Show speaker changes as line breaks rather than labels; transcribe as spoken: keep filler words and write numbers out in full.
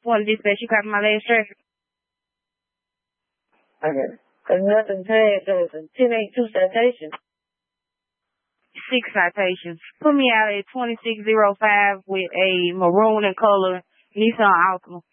One dispatch, you copy my last traffic.
Okay. Cause nothing passed. It was a ten eighty-two citation.
Six citations. Put me out at twenty-six oh five with a maroon and color Nissan Altima.